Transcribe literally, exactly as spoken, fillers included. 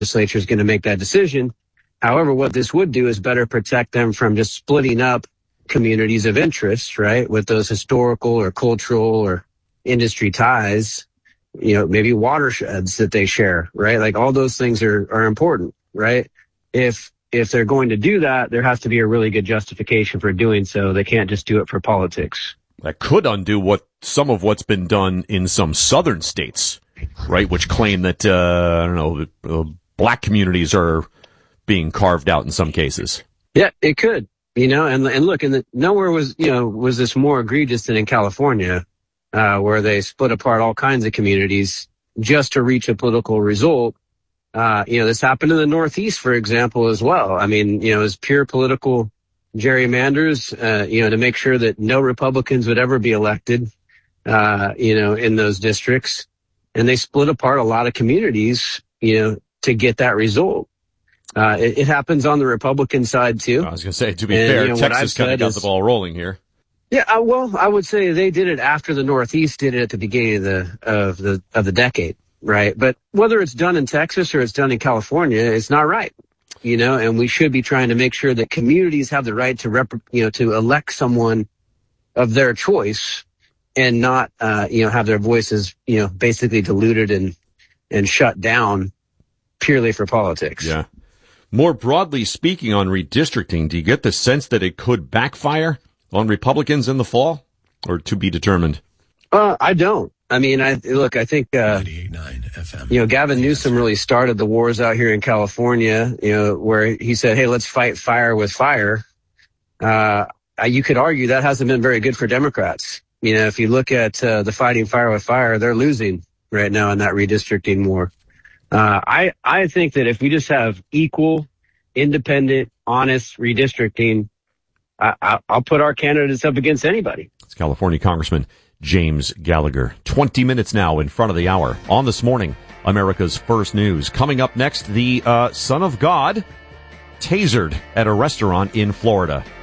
legislature is going to make that decision. However, what this would do is better protect them from just splitting up communities of interest, right, with those historical or cultural or industry ties, you know, maybe watersheds that they share, right? Like all those things are, are important, right? If, if they're going to do that, there has to be a really good justification for doing so. They can't just do it for politics. That could undo what some of what's been done in some southern states, right, which claim that, uh, I don't know, uh, black communities are being carved out in some cases. Yeah, it could, you know, and, and look, and the, nowhere was, you know, was this more egregious than in California, uh, where they split apart all kinds of communities just to reach a political result. Uh, you know, this happened in the Northeast, for example, as well. I mean, you know, it was pure political gerrymanders, uh, you know, to make sure that no Republicans would ever be elected, uh, you know, in those districts. And they split apart a lot of communities, you know, to get that result. Uh, it, it happens on the Republican side too. I was going to say, to be and, fair, you know, Texas kind of got is, the ball rolling here. Yeah, uh, well, I would say they did it after the Northeast did it at the beginning of the of the of the decade, right? But whether it's done in Texas or it's done in California, it's not right, you know. And we should be trying to make sure that communities have the right to rep, you know, to elect someone of their choice, and not, uh, you know, have their voices, you know, basically diluted and and shut down purely for politics. Yeah. More broadly speaking on redistricting, do you get the sense that it could backfire on Republicans in the fall, or to be determined? Uh, I don't. I mean, I look, I think, uh, you know, Gavin Newsom really started the wars out here in California, you know, where he said, hey, let's fight fire with fire. Uh, you could argue that hasn't been very good for Democrats. You know, if you look at, uh, the fighting fire with fire, they're losing right now in that redistricting war. Uh, I, I think that if we just have equal, independent, honest redistricting, I, I, I'll put our candidates up against anybody. It's California Congressman James Gallagher. twenty minutes now in front of the hour on This Morning, America's First News. Coming up next, the uh, Son of God tasered at a restaurant in Florida.